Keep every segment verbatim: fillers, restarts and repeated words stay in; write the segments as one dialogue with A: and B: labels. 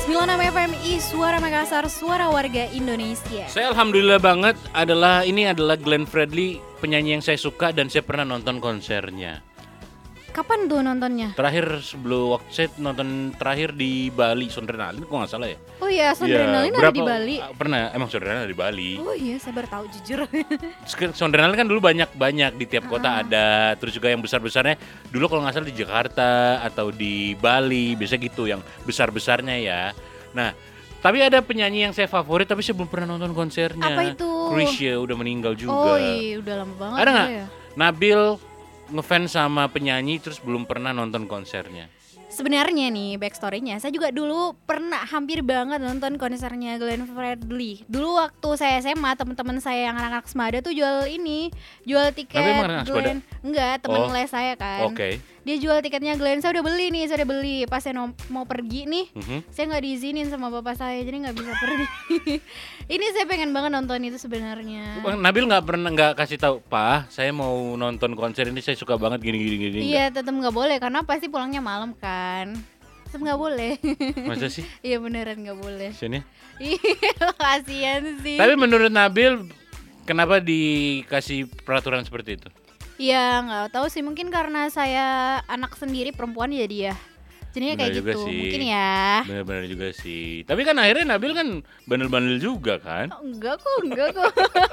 A: sembilan puluh enam F M I Suara Makassar, suara warga Indonesia.
B: Saya alhamdulillah banget adalah ini adalah Glenn Fredly, penyanyi yang saya suka dan saya pernah nonton konsernya.
A: Kapan tuh nontonnya?
B: Terakhir sebelum waktu saya nonton terakhir di Bali, Sondrenalin kok nggak salah ya?
A: Oh iya, Sondrenalin ada di Bali.
B: Pernah, emang Sondrenalin ada di Bali.
A: Oh iya, saya baru tahu jujur.
B: Sondrenalin kan dulu banyak-banyak di tiap kota
A: uh-huh.
B: ada, terus juga yang besar-besarnya dulu kalau nggak salah di Jakarta atau di Bali, biasa gitu yang besar-besarnya ya. Nah, tapi ada penyanyi yang saya favorit tapi saya belum pernah nonton konsernya.
A: Apa itu?
B: Chrisye udah meninggal juga.
A: Oh iya, udah lama banget.
B: Ada nggak?
A: Ya?
B: Nabil ngefans sama penyanyi terus belum pernah nonton konsernya.
A: Sebenarnya nih backstory-nya, saya juga dulu pernah hampir banget nonton konsernya Glenn Fredly. Dulu waktu saya S M A, teman-teman saya yang anak-anak Semada tuh jual ini, jual tiket Glenn. Enggak, teman
B: oh.
A: les saya kan.
B: Oke. Okay.
A: Dia jual tiketnya Glenn, saya udah beli nih, saya udah beli. Pas saya no- mau pergi nih, mm-hmm. saya nggak diizinin sama bapak saya, jadi nggak bisa pergi. Ini saya pengen banget nonton itu sebenarnya.
B: Nabil nggak pernah nggak kasih tahu, Pak, saya mau nonton konser ini, saya suka banget gini gini gini.
A: Iya, tetap nggak boleh karena pasti pulangnya malam kan. Tetap nggak boleh.
B: Masa sih?
A: Iya beneran nggak boleh.
B: Sini.
A: Iya, kasihan sih.
B: Tapi menurut Nabil, kenapa dikasih peraturan seperti itu?
A: Ya nggak tahu sih, mungkin karena saya anak sendiri perempuan jadi ya jadinya kayak gitu sih. Mungkin ya
B: bener-bener juga sih, tapi kan akhirnya Nabil kan bandel-bandel juga kan.
A: Oh, enggak kok enggak kok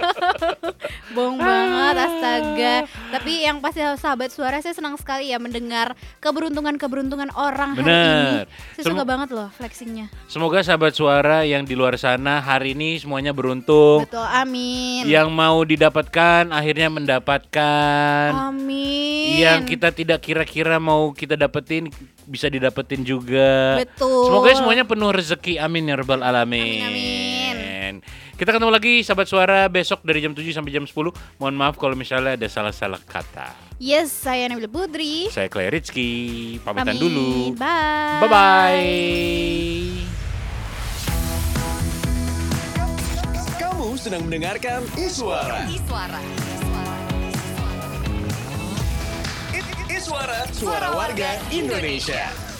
A: bohong banget, astaga. Tapi yang pasti sahabat suara, saya senang sekali ya mendengar keberuntungan-keberuntungan orang
B: bener.
A: Hari ini saya
B: Sem-
A: suka banget loh flexingnya.
B: Semoga sahabat suara yang di luar sana hari ini semuanya beruntung.
A: Betul, amin.
B: Yang mau didapatkan akhirnya mendapatkan.
A: Amin.
B: Yang kita tidak kira-kira mau kita dapetin bisa didapetin juga.
A: Betul.
B: Semoga semuanya penuh rezeki. Amin ya rabbal alamin.
A: Amin, amin.
B: Kita ketemu lagi sahabat suara besok dari jam tujuh sampai jam sepuluh. Mohon maaf kalau misalnya ada salah-salah kata.
A: Yes, saya Nabila Putri.
B: Saya Claire Rizky. Pamitan
A: Amin.
B: dulu.
A: Bye.
B: Bye-bye.
C: Kamu sedang mendengarkan Iswara.
D: Iswara.
C: Iswara, suara warga Indonesia.